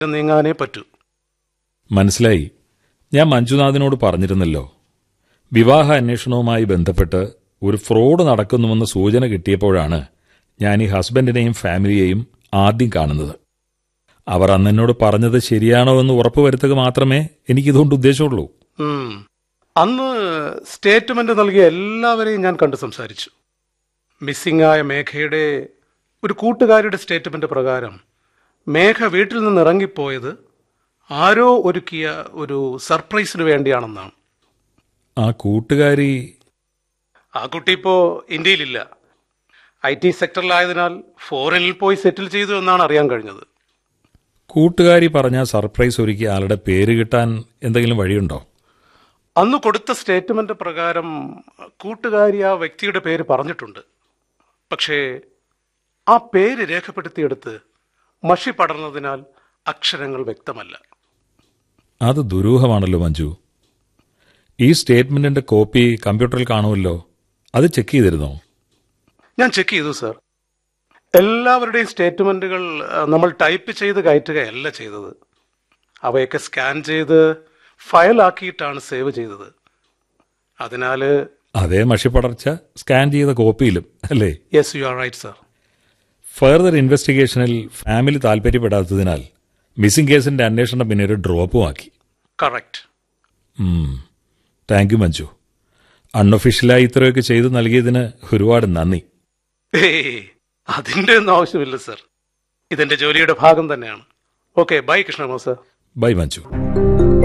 നീങ്ങാനേ പറ്റൂ. മനസ്സിലായി. ഞാൻ മഞ്ജുനാഥിനോട് പറഞ്ഞിരുന്നല്ലോ, വിവാഹ അന്വേഷണവുമായി ബന്ധപ്പെട്ട് ഒരു ഫ്രോഡ് നടക്കുന്നുവെന്ന സൂചന കിട്ടിയപ്പോഴാണ് ഞാൻ ഈ ഹസ്ബൻഡിനെയും ഫാമിലിയെയും ആദ്യം കാണുന്നത്. അവർ അന്നെന്നോട് പറഞ്ഞത് ശരിയാണോ എന്ന് ഉറപ്പുവരുത്തുക മാത്രമേ എനിക്കിതുകൊണ്ട് ഉദ്ദേശമുള്ളൂ. അന്ന് സ്റ്റേറ്റ്മെന്റ് നൽകിയ എല്ലാവരെയും ഞാൻ കണ്ടു സംസാരിച്ചു. മിസ്സിംഗ് ആയ മേഘയുടെ ഒരു കൂട്ടുകാരിയുടെ സ്റ്റേറ്റ്മെന്റ് പ്രകാരം മേഘ വീട്ടിൽ നിന്ന് ഇറങ്ങിപ്പോയത് ആരോ ഒരുക്കിയ ഒരു സർപ്രൈസിന് വേണ്ടിയാണെന്നാണ്. ആ കൂട്ടുകാരി? ആ കുട്ടി ഇപ്പോ ഇന്ത്യയിലില്ല. IT സെക്ടറിലായതിനാൽ ഫോറിനിൽ പോയി സെറ്റിൽ ചെയ്തു എന്നാണ് അറിയാൻ കഴിഞ്ഞത്. കൂട്ടുകാരി പറഞ്ഞ സർപ്രൈസ് ഒരുക്കിയ ആളുടെ പേര് കിട്ടാൻ എന്തെങ്കിലും വഴിയുണ്ടോ? അന്ന് കൊടുത്ത സ്റ്റേറ്റ്മെന്റ് പ്രകാരം കൂട്ടുകാരി ആ വ്യക്തിയുടെ പേര് പറഞ്ഞിട്ടുണ്ട്. പക്ഷേ ആ പേര് രേഖപ്പെടുത്തിയെടുത്ത് മഷി പടർന്നതിനാൽ അക്ഷരങ്ങൾ വ്യക്തമല്ല. അത് ദുരൂഹമാണല്ലോ മഞ്ജു. ഈ സ്റ്റേറ്റ്മെന്റിന്റെ കോപ്പി കമ്പ്യൂട്ടറിൽ കാണുമല്ലോ, അത് ചെക്ക് ചെയ്തിരുന്നോ? ഞാൻ ചെക്ക് ചെയ്തു സർ. എല്ലാവരുടെയും സ്റ്റേറ്റ്മെന്റുകൾ നമ്മൾ ടൈപ്പ് ചെയ്ത് കയറ്റുകയല്ല ചെയ്തത്. അവയൊക്കെ സ്കാൻ ചെയ്ത് ഫയലാക്കിയിട്ടാണ് സേവ് ചെയ്തത്. അതിനാൽ അതേ മഷിപ്പടർച്ച സ്കാൻ ചെയ്ത കോപ്പിയിലും അല്ലേ? Yes, you are right sir. Further ഇൻവെസ്റ്റിഗേഷനിൽ family താല്പര്യപ്പെടാത്തതിനാൽ missing കേസിന്റെ അന്വേഷണം പിന്നീട് ഡ്രോപ്പും ആക്കി. കറക്റ്റ്. Thank you Manju. അൺഒഫീഷ്യലായി ഇത്രയൊക്കെ ചെയ്തു നൽകിയതിന് ഒരുപാട് നന്ദി. അതിന്റെ ഒന്നും ആവശ്യമില്ല സർ. ഇതെന്റെ ജോലിയുടെ ഭാഗം തന്നെയാണ്. Okay, by കൃഷ്ണമോ sir. By Manju.